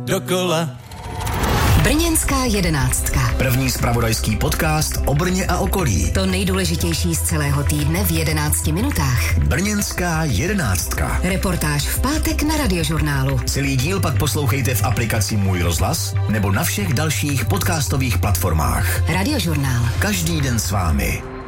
dokola. Brněnská jedenáctka. První zpravodajský podcast o Brně a okolí. To nejdůležitější z celého týdne v 11 minutách. Brněnská jedenáctka. Reportáž v pátek na Radiožurnálu. Celý díl pak poslouchejte v aplikaci Můj rozhlas nebo na všech dalších podcastových platformách. Radiožurnál. Každý den s vámi.